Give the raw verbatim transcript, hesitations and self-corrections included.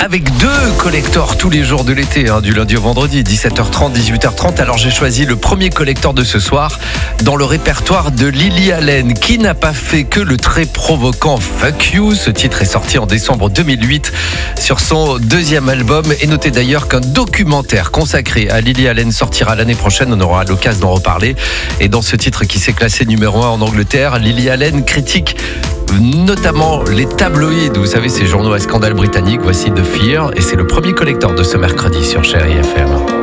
avec deux collectors tous les jours de l'été, hein, du lundi au vendredi, dix-sept heures trente, dix-huit heures trente. Alors j'ai choisi le premier collector de ce soir dans le répertoire de Lily Allen, qui n'a pas fait que le très provoquant Fuck You. Ce titre est sorti en décembre deux mille huit sur son deuxième album. Et notez d'ailleurs qu'un documentaire consacré à Lily Allen sortira l'année prochaine. On aura l'occasion d'en reparler. Et dans ce titre qui s'est classé numéro un en Angleterre, Lily Allen critique notamment les tabloïds, vous savez, ces journaux à scandale britanniques. Voici The Fear, et c'est le premier collector de ce mercredi sur Chérie F M.